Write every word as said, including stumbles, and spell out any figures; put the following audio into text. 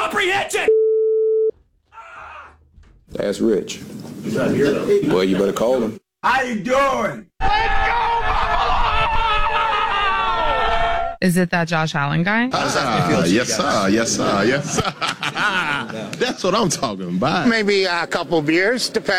comprehension! That's Rich. He's not here, though. Well, you better call him. How you doing? Is it that Josh Allen guy? Uh, yes, sir. Yes, sir. Yes, sir. That's what I'm talking about. Maybe a couple beers, depends.